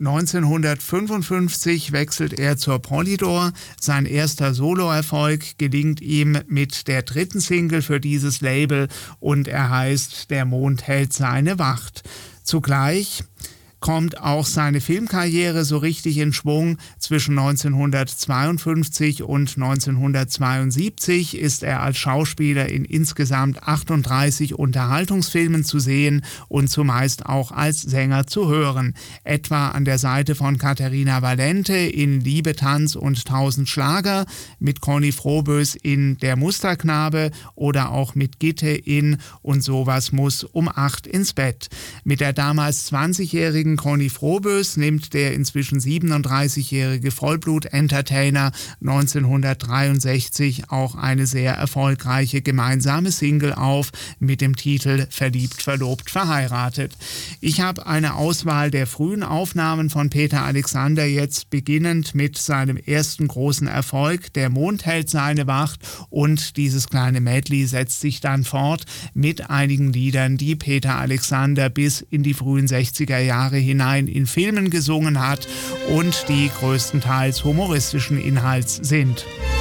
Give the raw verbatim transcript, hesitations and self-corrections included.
neunzehnhundertfünfundfünfzig wechselt er zur Polydor. Sein erster Soloerfolg gelingt ihm mit der dritten Single für dieses Label und er heißt Der Mond hält seine Wacht. Zugleich kommt auch seine Filmkarriere so richtig in Schwung. Zwischen neunzehnhundertzweiundfünfzig und neunzehnhundertzweiundsiebzig ist er als Schauspieler in insgesamt achtunddreißig Unterhaltungsfilmen zu sehen und zumeist auch als Sänger zu hören. Etwa an der Seite von Katharina Valente in Liebe, Tanz und Tausend Schlager, mit Conny Froboess in Der Musterknabe oder auch mit Gitte in Und sowas muss um acht ins Bett. Mit der damals zwanzigjährigen Conny Froboess nimmt der inzwischen siebenunddreißigjährige Vollblut-Entertainer neunzehnhundertdreiundsechzig auch eine sehr erfolgreiche gemeinsame Single auf mit dem Titel Verliebt, verlobt, verheiratet. Ich habe eine Auswahl der frühen Aufnahmen von Peter Alexander jetzt beginnend mit seinem ersten großen Erfolg, Der Mond hält seine Wacht, und dieses kleine Medley setzt sich dann fort mit einigen Liedern, die Peter Alexander bis in die frühen sechziger Jahre hinein in Filmen gesungen hat und die größtenteils humoristischen Inhalts sind.